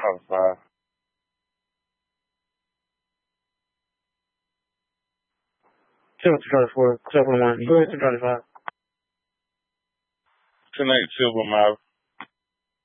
25. 234, 741. Go ahead, 235. 10-8 Silver Mile.